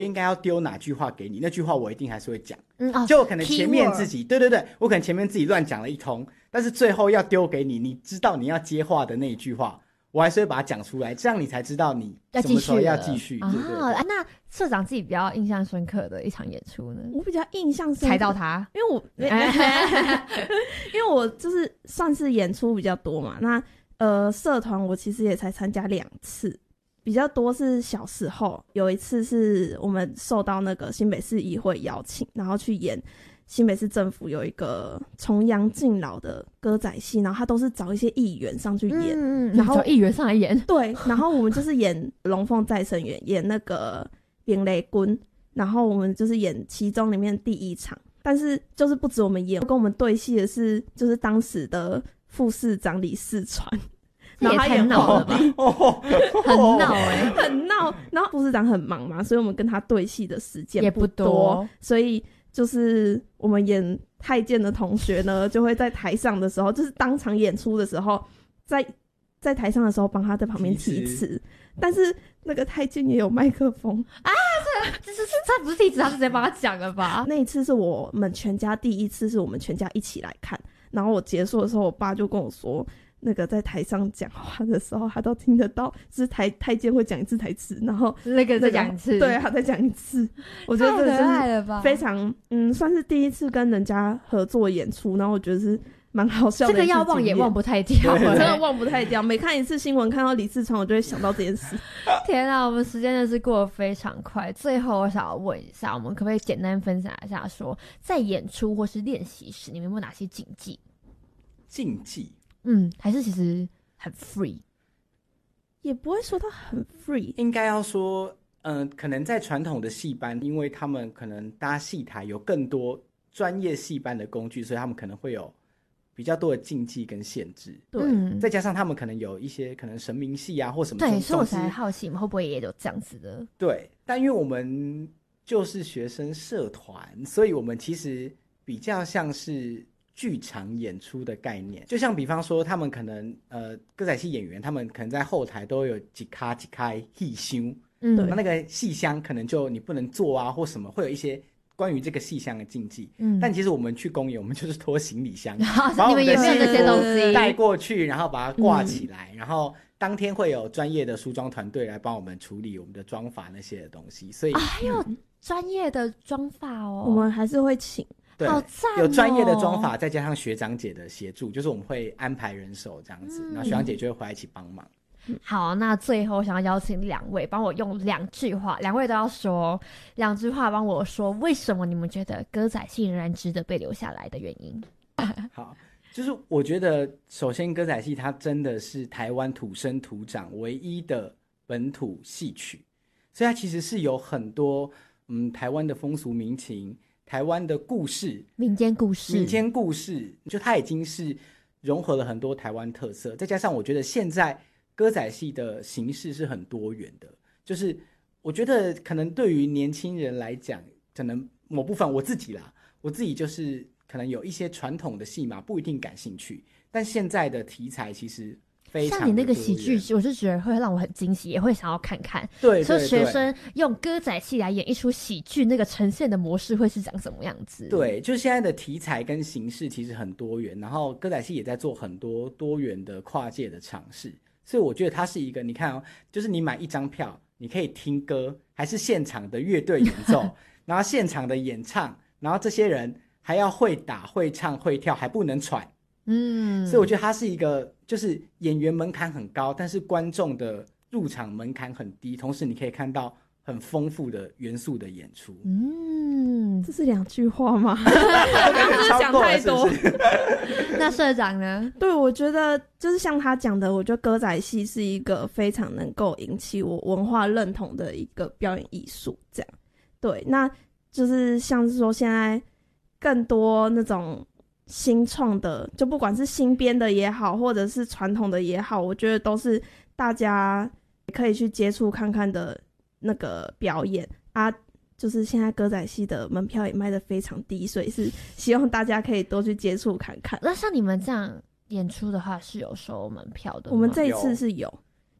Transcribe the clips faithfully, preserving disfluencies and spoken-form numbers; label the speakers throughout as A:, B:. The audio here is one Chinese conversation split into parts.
A: 应该要丢哪句话给你，那句话我一定还是会讲。
B: 嗯哦，
A: 就我可能前面自己，对对对，我可能前面自己乱讲了一通，但是最后要丢给你，你知道你要接话的那一句话，我还是会把它讲出来，这样你才知道你什么时候要继续。
B: 啊，
A: 对对对。
B: 那社长自己比较印象深刻的一场演出呢？
C: 我比较印象深刻，
B: 猜到他，
C: 因为我因为我就是算是演出比较多嘛，那呃社团我其实也才参加两次。比较多是小时候，有一次是我们受到那个新北市议会邀请，然后去演新北市政府有一个重阳敬老的歌仔戏，然后他都是找一些议员上去演，
B: 嗯、
C: 然后
B: 找议员上来演，
C: 对，然后我们就是演龙凤再生园，演那个冰雷君，然后我们就是演其中里面第一场，但是就是不止我们演，跟我们对戏的是就是当时的副市长李世传。然后他也
B: 闹了吧，很闹哎、欸，
C: 很闹。然后副市长很忙嘛，所以我们跟他对戏的时间不多，
B: 也不多，
C: 所以就是我们演太监的同学呢，就会在台上的时候，就是当场演出的时候，在在台上的时候帮他在旁边提词，但是那个太监也有麦克风
B: 啊，这这是他不是提词，他是直接帮他讲了吧？
C: 那一次是我们全家第一次，是我们全家一起来看，然后我结束的时候，我爸就跟我说。那个在台上讲话的时候，他都听得到，就是台太监会讲一次台词，然后
B: 那个再讲一次，
C: 对，他再讲一次。我觉得这个就是非常，嗯，算是第一次跟人家合作演出，然后我觉得是蛮好笑的。
B: 这个要忘也忘不太掉，
C: 真的忘不太掉。每看一次新闻，看到李世传，我就会想到这件事。
B: 天啊，我们时间真的是过得非常快。最后，我想要问一下，我们可不可以简单分享一下说，说在演出或是练习时，你们有没有哪些禁忌？
A: 禁忌。
B: 嗯，还是其实很 free，
C: 也不会说它很 free，
A: 应该要说，嗯、呃，可能在传统的戏班，因为他们可能搭戏台有更多专业戏班的工具，所以他们可能会有比较多的禁忌跟限制。
C: 对，
B: 嗯、
A: 再加上他们可能有一些可能神明戏啊或什么，
B: 对，所以我才好奇，会不会也有这样子的？
A: 对，但因为我们就是学生社团，所以我们其实比较像是。剧场演出的概念，就像比方说他们可能呃歌仔戏演员他们可能在后台都有几卡几卡戏箱，嗯，那那个戏箱可能就你不能坐啊或什么，会有一些关于这个戏箱的禁忌。嗯，但其实我们去公演，我们就是拖行李箱，把我们的戏带过去，然后把它挂起来，嗯，然后当天会有专业的梳妆团队来帮我们处理我们的妆发那些的东西，所以
B: 还有专业的妆发哦，
C: 我们还是会请。
A: 对，
B: 好赞哦，
A: 有专业的妆法，再加上学长姐的协助，就是我们会安排人手这样子，然后学长姐就会回来一起帮忙。
B: 嗯，好，那最后想要邀请两位帮我用两句话，两位都要说两句话帮我说为什么你们觉得歌仔戏仍然值得被留下来的原因。
A: 好，就是我觉得首先歌仔戏它真的是台湾土生土长唯一的本土戏曲，所以它其实是有很多嗯台湾的风俗民情，台湾的故事，
B: 民间故事，
A: 民间故事，就它已经是融合了很多台湾特色，再加上我觉得现在歌仔戏的形式是很多元的，就是我觉得可能对于年轻人来讲，可能某部分我自己啦，我自己就是可能有一些传统的戏码不一定感兴趣，但现在的题材其实非常的多元，
B: 像你那个喜剧，我是觉得会让我很惊喜，也会想要看看。
A: 对，
B: 所以学生用歌仔戏来演一出喜剧，那个呈现的模式会是长什么样子？
A: 对，就现在的题材跟形式其实很多元，然后歌仔戏也在做很多多元的跨界的尝试，所以我觉得它是一个，你看哦，就是你买一张票，你可以听歌，还是现场的乐队演奏，然后现场的演唱，然后这些人还要会打、会唱、会跳，还不能喘。嗯，所以我觉得它是一个，就是演员门槛很高，但是观众的入场门槛很低，同时你可以看到很丰富的元素的演出。
C: 嗯，这是两句话吗？是不是想太多？
A: 是是
B: 那社长呢？
C: 对，我觉得就是像他讲的，我觉得歌仔戏是一个非常能够引起我文化认同的一个表演艺术。这样，对，那就是像是说现在更多那种新创的，就不管是新编的也好，或者是传统的也好，我觉得都是大家可以去接触看看的那个表演啊。就是现在歌仔戏的门票也卖得非常低，所以是希望大家可以多去接触看看。
B: 那像你们这样演出的话，是有收门票的吗？
C: 我们这一次是有，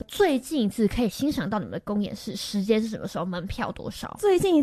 B: 最近一次可以欣赏到你们的公演是时间是什么时候？门票多少？
C: 最近一